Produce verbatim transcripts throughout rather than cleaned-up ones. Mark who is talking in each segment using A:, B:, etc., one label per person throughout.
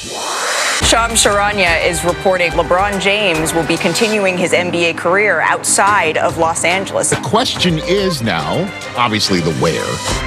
A: Shams Charania is reporting LeBron James will be continuing his N B A career outside of Los Angeles.
B: The question is now, obviously, the where.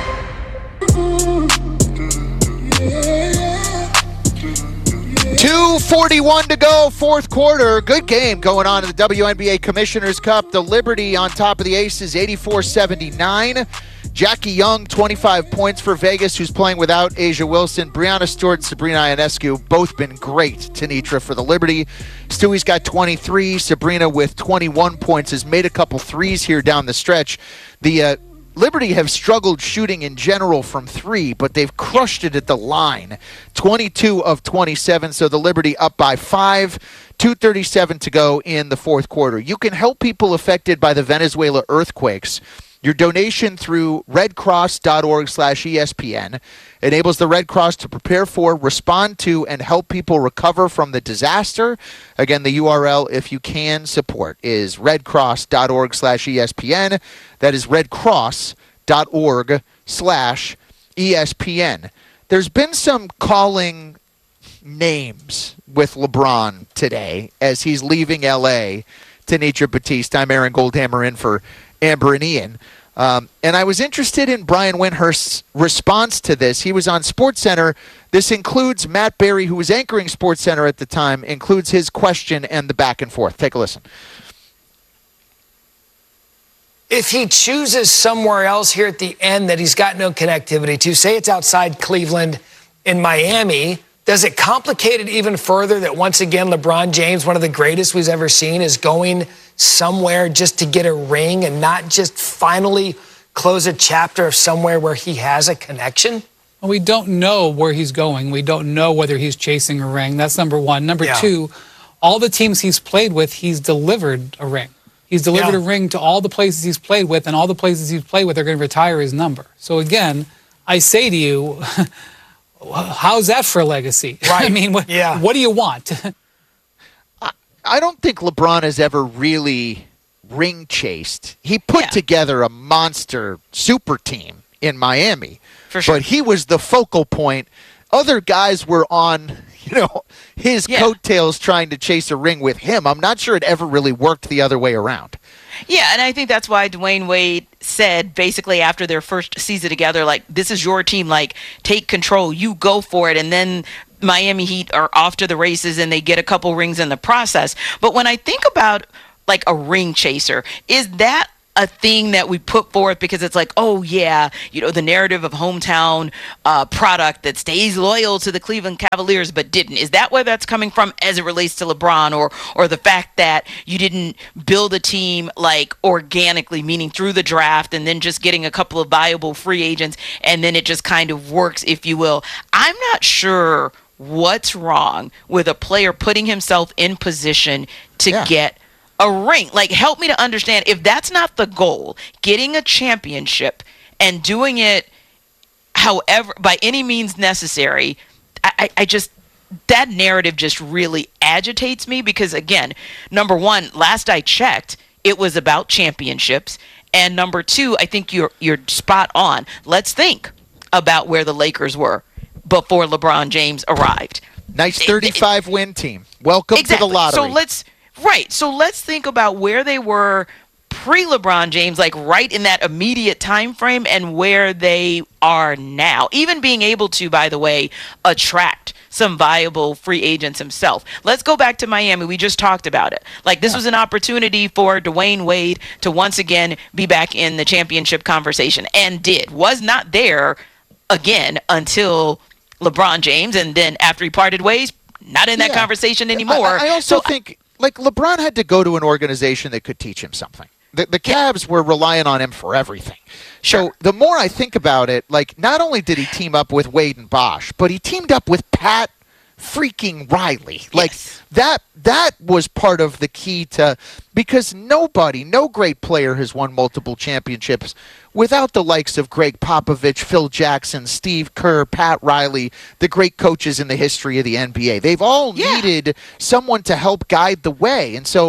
C: two forty-one to go, fourth quarter. Good game going on in the W N B A Commissioner's Cup. The Liberty on top of the Aces, eighty-four seventy-nine. Jackie Young, twenty-five points for Vegas, who's playing without Asia Wilson. Brianna Stewart and Sabrina Ionescu, both been great. Tanitra for the Liberty. Stewie's got twenty-three. Sabrina with twenty-one points has made a couple threes here down the stretch. The uh, Liberty have struggled shooting in general from three, but they've crushed it at the line. twenty-two of twenty-seven, so the Liberty up by five. two thirty-seven to go in the fourth quarter. You can help people affected by the Venezuela earthquakes. Your donation through redcross.org slash ESPN enables the Red Cross to prepare for, respond to, and help people recover from the disaster. Again, the U R L, if you can support, is redcross.org slash ESPN. That is redcross.org slash ESPN. There's been some calling names with LeBron today as he's leaving L A. Tanitra Batiste. I'm Aaron Goldhammer in for Amber and Ian. Um, and I was interested in Brian Windhorst's response to this. He was on SportsCenter. This includes Matt Berry, who was anchoring SportsCenter at the time, includes his question and the back and forth. Take a listen.
D: If he chooses somewhere else here at the end that he's got no connectivity to, say it's outside Cleveland in Miami, does it complicate it even further that once again LeBron James, one of the greatest we've ever seen, is going somewhere just to get a ring and not just finally close a chapter of somewhere where he has a connection?
E: Well, we don't know where he's going. We don't know whether he's chasing a ring. That's number one. Number yeah. two, all the teams he's played with, he's delivered a ring. He's delivered yeah. a ring to all the places he's played with, and all the places he's played with are going to retire his number. So again, I say to you, how's that for a legacy?
D: Right.
E: I mean, what,
D: yeah.
E: what do you want?
C: I, I don't think LeBron has ever really ring chased. He put
A: yeah.
C: together a monster super team in Miami,
A: for sure.
C: but he was the focal point. Other guys were on, you know, his yeah. coattails trying to chase a ring with him. I'm not sure it ever really worked the other way around.
A: Yeah, and I think that's why Dwayne Wade said basically after their first season together, like, this is your team, like, take control, you go for it. And then Miami Heat are off to the races and they get a couple rings in the process. But when I think about, like, a ring chaser, is that a thing that we put forth because it's like, oh, yeah, you know, the narrative of hometown uh, product that stays loyal to the Cleveland Cavaliers but didn't? Is that where that's coming from as it relates to LeBron, or or the fact that you didn't build a team like organically, meaning through the draft and then just getting a couple of viable free agents and then it just kind of works, if you will? I'm not sure what's wrong with a player putting himself in position to yeah. get a ring. Like, help me to understand, if that's not the goal, getting a championship and doing it however, by any means necessary, I, I just, that narrative just really agitates me because, again, number one, last I checked, it was about championships. And number two, I think you're you're spot on. Let's think about where the Lakers were before LeBron James arrived.
C: Nice thirty-five it, it, win team. Welcome
A: exactly.
C: to the lottery.
A: So let's Right. So let's think about where they were pre-LeBron James, like right in that immediate time frame, and where they are now. Even being able to, by the way, attract some viable free agents himself. Let's go back to Miami. We just talked about it. Like, this was an opportunity for Dwayne Wade to once again be back in the championship conversation, and did. Was not there again until LeBron James, and then after he parted ways, not in that yeah. conversation anymore.
C: I, I also
A: so,
C: think... Like, LeBron had to go to an organization that could teach him something. The, the Cavs yeah. were relying on him for everything. Sure. So the more I think about it, like, not only did he team up with Wade and Bosh, but he teamed up with Pat freaking Riley. Like,
A: yes.
C: that that was part of the key to, because nobody, no great player has won multiple championships without the likes of Greg Popovich, Phil Jackson, Steve Kerr, Pat Riley, the great coaches in the history of the N B A. They've all yeah. needed someone to help guide the way. And so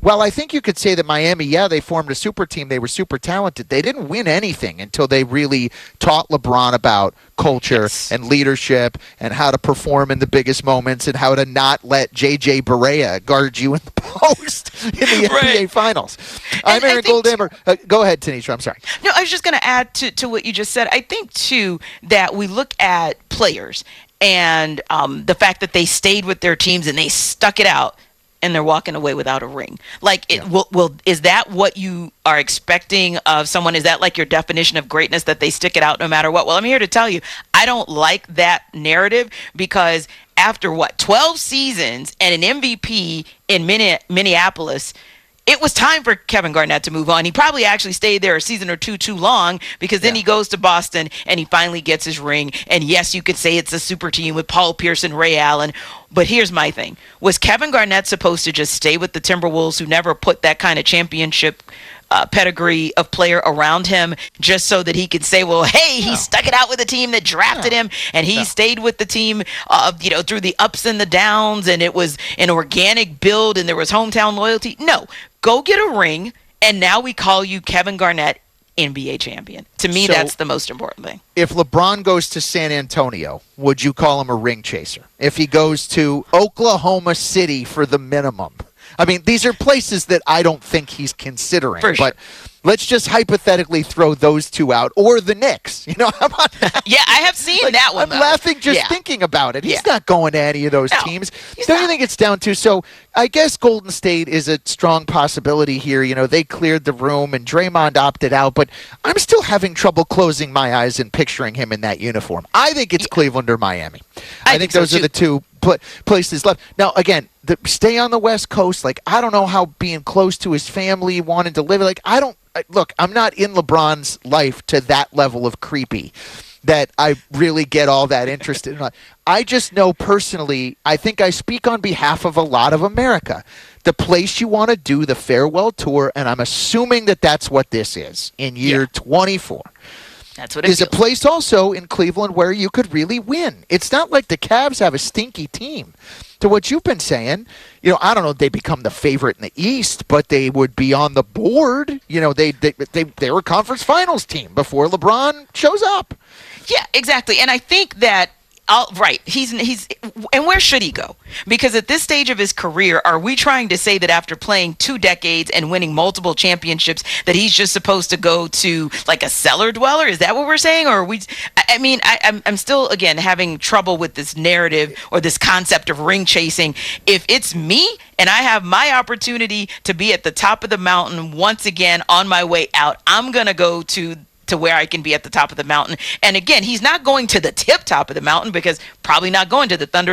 C: Well, I think you could say that Miami, yeah, they formed a super team. They were super talented. They didn't win anything until they really taught LeBron about culture
A: yes.
C: and leadership and how to perform in the biggest moments and how to not let J J Barea guard you in the post in the right. N B A Finals. I'm Aaron Goldhammer. Uh, go ahead, Tanisha. I'm sorry.
A: No, I was just going to add to, to what you just said. I think, too, that we look at players and um, the fact that they stayed with their teams and they stuck it out. And they're walking away without a ring. Like, it
C: yeah.
A: will, will is that what you are expecting of someone? Is that like your definition of greatness, that they stick it out no matter what? Well, I'm here to tell you, I don't like that narrative, because after what, twelve seasons and an M V P in Minneapolis, it was time for Kevin Garnett to move on. He probably actually stayed there a season or two too long, because then yeah. he goes to Boston and he finally gets his ring. And yes, you could say it's a super team with Paul Pierce and Ray Allen. But here's my thing. Was Kevin Garnett supposed to just stay with the Timberwolves, who never put that kind of championship uh, pedigree of player around him, just so that he could say, well, hey, he no. stuck it out with the team that drafted no. him, and he no. stayed with the team uh, you know, through the ups and the downs, and it was an organic build and there was hometown loyalty? No. Go get a ring, and now we call you Kevin Garnett, N B A champion. To me, so that's the most important thing.
C: If LeBron goes to San Antonio, would you call him a ring chaser? If he goes to Oklahoma City for the minimum? I mean, these are places that I don't think he's considering.
A: For sure.
C: But let's just hypothetically throw those two out, or the Knicks. You know, how about that?
A: Yeah, I have seen
C: like,
A: that one.
C: I'm
A: though.
C: laughing just
A: yeah.
C: thinking about it. He's
A: yeah.
C: not going to any of those
A: no,
C: teams. Don't you think it's down to? So I guess Golden State is a strong possibility here. You know, they cleared the room and Draymond opted out, but I'm still having trouble closing my eyes and picturing him in that uniform. I think it's yeah. Cleveland or Miami. I, I think, think so those too. are the two pl- places left. Now, again, the, stay on the West Coast. Like, I don't know how being close to his family, wanting to live, like, I don't, look, I'm not in LeBron's life to that level of creepy that I really get all that interested in. I just know personally, I think I speak on behalf of a lot of America. The place you want to do the farewell tour, and I'm assuming that that's what this is in year yeah. twenty-four.
A: That's what it
C: is a place also in Cleveland where you could really win. It's not like the Cavs have a stinky team. To what you've been saying, you know, I don't know if they become the favorite in the East, but they would be on the board. You know, they they they, they were a conference finals team before LeBron shows up.
A: Yeah, exactly. And I think that I'll, right. He's he's and where should he go? Because at this stage of his career, are we trying to say that after playing two decades and winning multiple championships that he's just supposed to go to like a cellar dweller? Is that what we're saying? Or are we? I mean, I, I'm I'm still again having trouble with this narrative or this concept of ring chasing. If it's me and I have my opportunity to be at the top of the mountain once again on my way out, I'm gonna go to. to where I can be at the top of the mountain. And again, he's not going to the tip top of the mountain, because probably not going to the Thunder